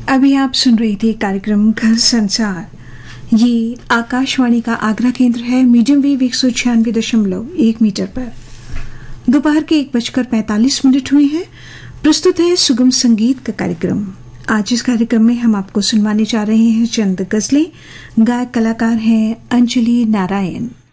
अभी आप सुन रही थी कार्यक्रम घर संसार। ये आकाशवाणी का आगरा केंद्र है। मीडियम वेव 196.1 मीटर पर दोपहर के 1:45 हुए हैं। प्रस्तुत है सुगम संगीत का कार्यक्रम। आज इस कार्यक्रम में हम आपको सुनवाने जा रहे हैं चंद गजलें। गायक कलाकार हैं अंजलि नारायण।